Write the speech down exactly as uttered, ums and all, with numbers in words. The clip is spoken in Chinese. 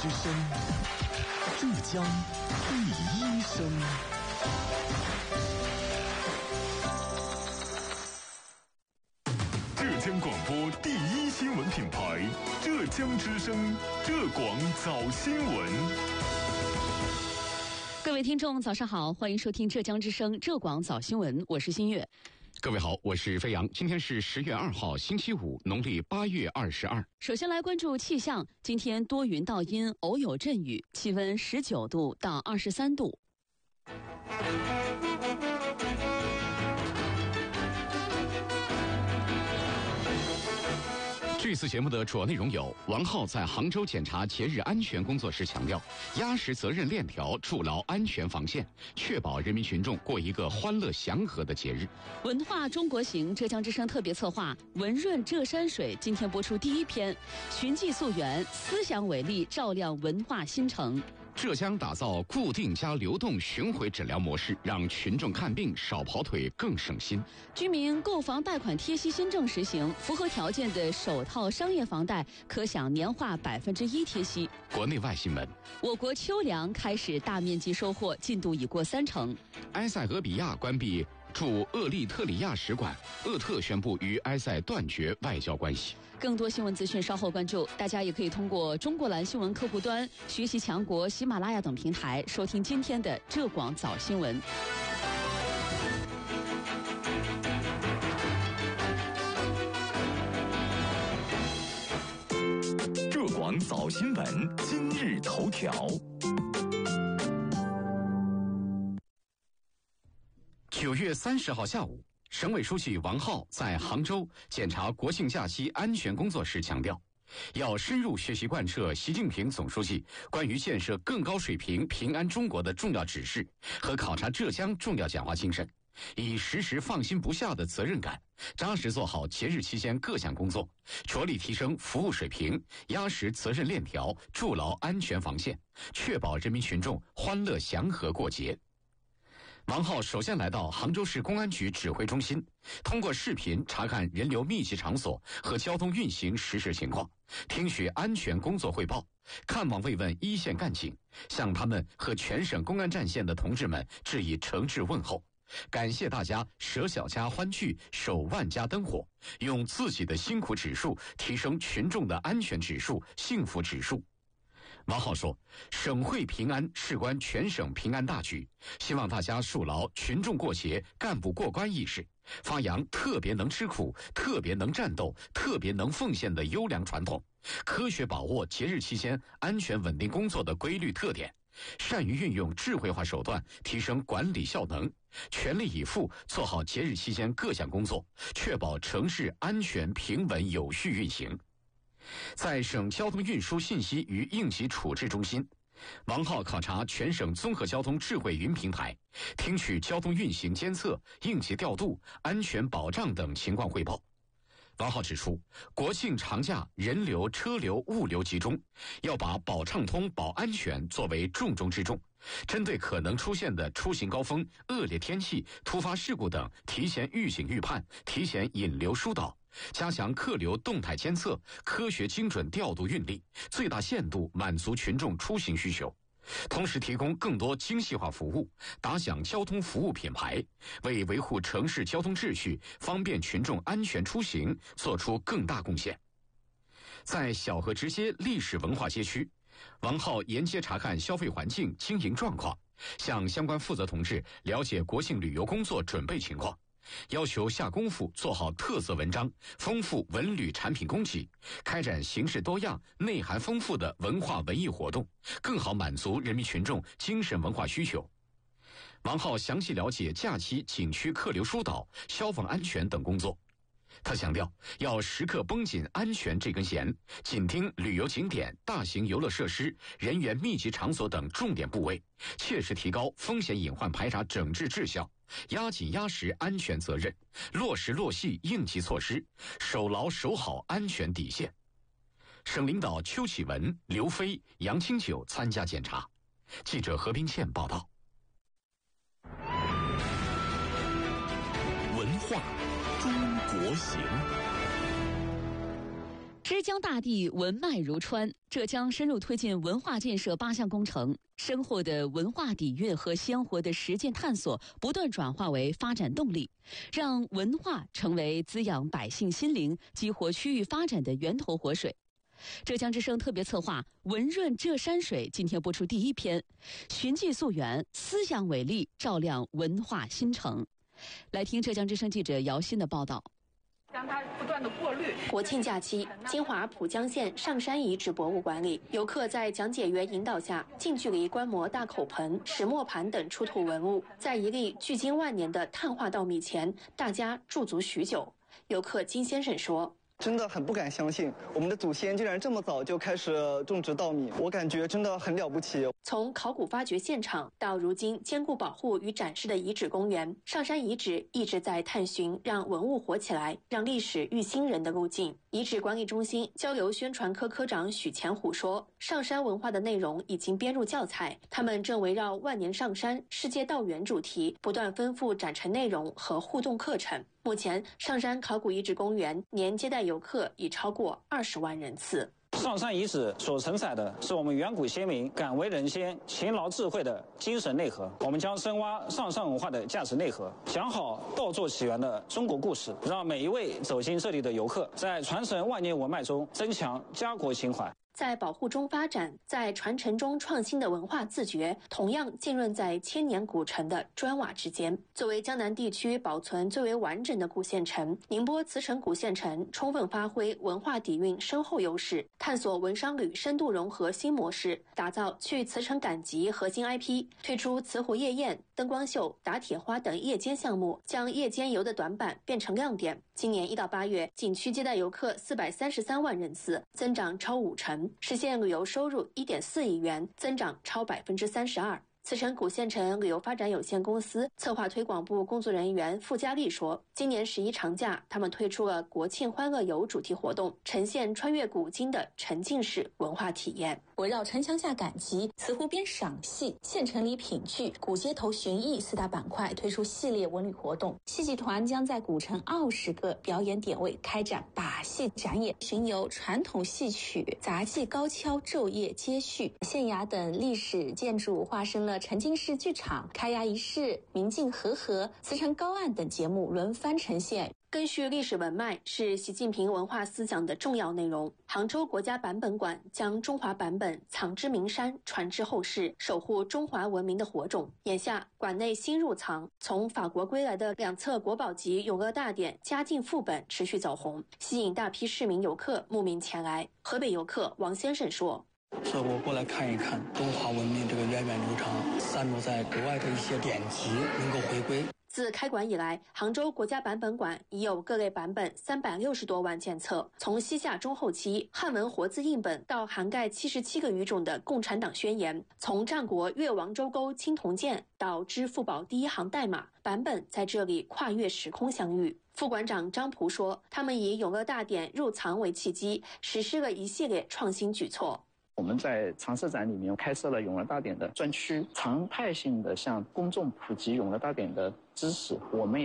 之声，浙江第一声。浙江广播第一新闻品牌，浙江之声，浙广早新闻。 各位听众早上好，欢迎收听浙江之声浙广早新闻，我是新月。 各位好，我是飞扬。今天是十月二号，星期五，农历八月二十二。 首先来关注气象，今天多云到阴，偶有阵雨，气温十九度到二十三度。 这次节目的主要内容有：王浩在杭州检查节日安全工作时强调，压实责任链条，筑牢安全防线，确保人民群众过一个欢乐祥和的节日。 文化中国行浙江之声特别策划文润浙山水今天播出第一篇，寻迹溯源，思想伟力照亮文化新城。 浙江打造固定加流动巡回诊疗模式，让群众看病少跑腿更省心。 居民购房贷款贴息新政实行，符合条件的首套商业房贷可享年化百分之一贴息。 国内外新闻： 我国秋粮开始大面积收获，进度已过三成。 埃塞俄比亚关闭驻厄立特里亚使馆，厄特宣布与埃塞断绝外交关系。 更多新闻资讯稍后关注，大家也可以通过中国蓝新闻客户端、学习强国、喜马拉雅等平台收听今天的浙广早新闻。 浙广早新闻今日头条。 九月三十号下午，省委书记王浩在杭州检查国庆假期安全工作时强调，要深入学习贯彻习近平总书记关于建设更高水平平安中国的重要指示和考察浙江重要讲话精神，以时时放心不下的责任感，扎实做好节日期间各项工作，着力提升服务水平，压实责任链条，筑牢安全防线，确保人民群众欢乐祥和过节。王浩首先来到杭州市公安局指挥中心，通过视频查看人流密集场所和交通运行实时情况，听取安全工作汇报，看望慰问一线干警，向他们和全省公安战线的同志们致以诚挚问候，感谢大家舍小家欢聚，守万家灯火，用自己的辛苦指数提升群众的安全指数、幸福指数。王浩说，省会平安事关全省平安大局，希望大家树牢群众过节、干部过关意识，发扬特别能吃苦、特别能战斗、特别能奉献的优良传统，科学把握节日期间安全稳定工作的规律特点，善于运用智慧化手段提升管理效能，全力以赴做好节日期间各项工作，确保城市安全平稳有序运行。在省交通运输信息与应急处置中心，王浩考察全省综合交通智慧云平台，听取交通运行监测、应急调度、安全保障等情况汇报。王浩指出，国庆长假人流、车流、物流集中，要把保畅通、保安全作为重中之重，针对可能出现的出行高峰、恶劣天气、突发事故等，提前预警预判，提前引流疏导，加强客流动态监测，科学精准调度运力，最大限度满足群众出行需求，同时提供更多精细化服务，打响交通服务品牌，为维护城市交通秩序、方便群众安全出行做出更大贡献。在小河直街历史文化街区，王浩沿街查看消费环境、经营状况，向相关负责同志了解国庆旅游工作准备情况，要求下功夫做好特色文章，丰富文旅产品供给，开展形式多样、内涵丰富的文化文艺活动，更好满足人民群众精神文化需求。王浩详细了解假期景区客流疏导、消防安全等工作。他强调，要时刻绷紧安全这根弦，紧盯旅游景点、大型游乐设施、人员密集场所等重点部位，切实提高风险隐患排查整治质效，压紧压实安全责任，落实落细应急措施，守牢守好安全底线。省领导邱启文、刘飞、杨清九参加检查。记者何冰倩报道。 文化中国行。 之江大地文脉如川，浙江深入推进文化建设八项工程，深厚的文化底蕴和鲜活的实践探索不断转化为发展动力，让文化成为滋养百姓心灵、激活区域发展的源头活水。浙江之声特别策划《文润浙山水》今天播出第一篇，寻迹溯源，思想伟力，照亮文化新城。来听浙江之声记者姚鑫的报道。 让它不断的过滤。 国庆假期，金华浦江县上山遗址博物馆里，游客在讲解员引导下，近距离观摩大口盆、石磨盘等出土文物。在一粒距今万年的碳化稻米前，大家驻足许久。游客金先生说：“ 真的很不敢相信，我们的祖先竟然这么早就开始种植稻米，我感觉真的很了不起。” 从考古发掘现场到如今兼顾保护与展示的遗址公园，上山遗址一直在探寻让文物活起来、让历史育新人的路径。遗址管理中心交流宣传科科长许前虎说：“上山文化的内容已经编入教材，他们正围绕万年上山、世界道源主题，不断丰富展陈内容和互动课程。目前，上山考古遗址公园年接待游客已超过二十万人次。” 上山遗址所承载的是我们远古先民敢为人先、勤劳智慧的精神内核。我们将深挖上山文化的价值内核，讲好稻作起源的中国故事，让每一位走进这里的游客在传承万年文脉中增强家国情怀。 在保护中发展，在传承中创新的文化自觉，同样浸润在千年古城的砖瓦之间。作为江南地区保存最为完整的古县城，宁波慈城古县城充分发挥文化底蕴深厚优势，探索文商旅深度融合新模式，打造去慈城赶集核心 I P， 推出慈湖夜宴、灯光秀、打铁花等夜间项目，将夜间游的短板变成亮点。今年一到八月，景区接待游客四百三十三万人次，增长超五成。实现旅游收入一点四亿元，增长超百分之三十二。慈城古县城旅游发展有限公司策划推广部工作人员傅佳丽说，今年十一长假，他们推出了国庆欢乐游主题活动，呈现穿越古今的沉浸式文化体验。 围绕城墙下赶集、慈湖边赏戏、县城里品剧、古街头寻艺四大板块推出系列文旅活动。戏剧团将在古城二十个表演点位开展把戏展演，巡游传统戏曲、杂技高跷、昼夜接续。县衙等历史建筑化身了沉浸式剧场，开衙仪式、明镜和合、慈城高案等节目轮番呈现。 根续历史文脉是习近平文化思想的重要内容。杭州国家版本馆将中华版本藏之名山，传之后世，守护中华文明的火种。眼下，馆内新入藏从法国归来的两册国宝级《永乐大典》嘉靖副本持续走红，吸引大批市民游客慕名前来。河北游客王先生说：“ 所以我过来看一看中华文明这个源远流长，散落在国外的一些典籍能够回归。” 自开馆以来，杭州国家版本馆已有各类版本三百六十多万件册，从西夏中后期汉文活字印本到涵盖七十七个语种的《共产党宣言》，从战国越王周沟青铜剑到支付宝第一行代码，版本在这里跨越时空相遇。副馆长张璞说，他们以《永乐大典》入藏为契机，实施了一系列创新举措。 我们在常设展里面开设了《永乐大典》的专区，常态性的向公众普及《永乐大典》的知识。我们也